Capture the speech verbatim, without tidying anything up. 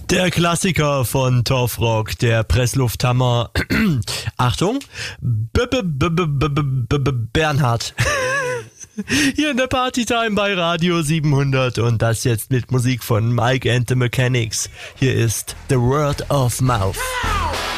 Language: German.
Der Klassiker von Torfrock, der Presslufthammer. Achtung, B -b -b -b -b -b -b Bernhard. Hier in der Partytime bei Radio siebenhundert und das jetzt mit Musik von Mike and the Mechanics. Hier ist The Word of Mouth.